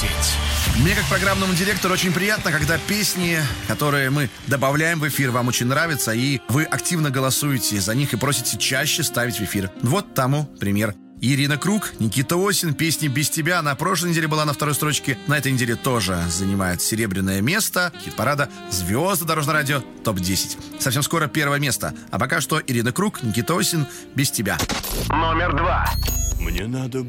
Мне, как программному директору, очень приятно, когда песни, которые мы добавляем в эфир, вам очень нравятся, и вы активно голосуете за них и просите чаще ставить в эфир. Вот тому пример. Ирина Круг, Никита Осин, песни «Без тебя». На прошлой неделе была на второй строчке. На этой неделе тоже занимает серебряное место. Хит-парада «Звезды Дорожного радио» ТОП-10. Совсем скоро первое место. А пока что Ирина Круг, Никита Осин, «Без тебя». Номер 2. Мне надо